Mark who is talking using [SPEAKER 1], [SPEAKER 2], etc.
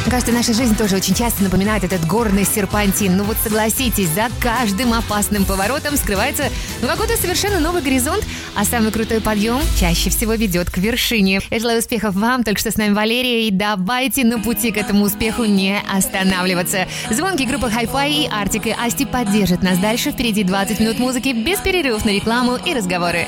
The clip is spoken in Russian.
[SPEAKER 1] Кажется, наша жизнь тоже очень часто напоминает этот горный серпантин. Ну вот согласитесь, за каждым опасным поворотом скрывается какой-то совершенно новый горизонт, а самый крутой подъем чаще всего ведет к вершине. Я желаю успехов вам, только что с нами Валерия, и давайте на пути к этому успеху не останавливаться. Звонки группы Hi-Fi и Артик и Асти поддержат нас дальше. Впереди 20 минут музыки без перерывов на рекламу и разговоры.